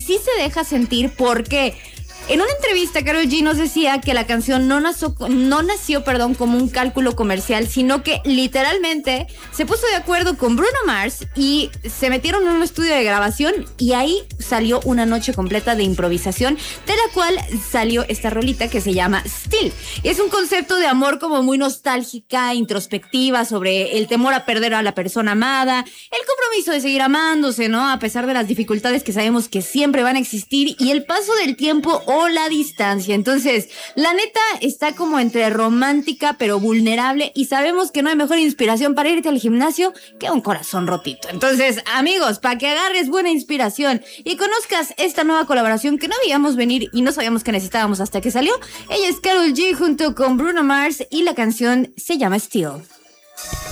sí se deja sentir porque en una entrevista Karol G nos decía que la canción no nació como un cálculo comercial, sino que literalmente se puso de acuerdo con Bruno Mars y se metieron en un estudio de grabación y ahí salió una noche completa de improvisación, de la cual salió esta rolita que se llama Still. Es un concepto de amor como muy nostálgica, introspectiva, sobre el temor a perder a la persona amada, el compromiso de seguir amándose, ¿no? A pesar de las dificultades que sabemos que siempre van a existir y el paso del tiempo o la distancia. Entonces, la neta está como entre romántica pero vulnerable y sabemos que no hay mejor inspiración para irte al gimnasio que un corazón rotito. Entonces, amigos, para que agarres buena inspiración y conozcas esta nueva colaboración que no veíamos venir y no sabíamos que necesitábamos hasta que salió, ella es Karol G junto con Bruno Mars y la canción se llama Still.